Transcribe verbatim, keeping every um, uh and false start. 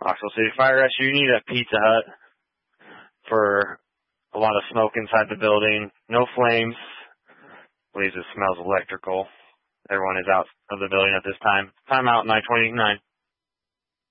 Knoxville City Fire Rescue, you need a Pizza Hut for a lot of smoke inside the building. No flames. Believes it smells electrical. Everyone is out of the building at this time. Time out nine twenty-nine.